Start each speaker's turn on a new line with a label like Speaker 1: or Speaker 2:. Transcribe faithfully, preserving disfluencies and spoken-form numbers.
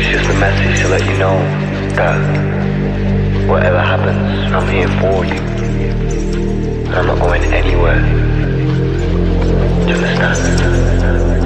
Speaker 1: It's just a message to let you know that whatever happens, I'm here for you. And I'm not going anywhere.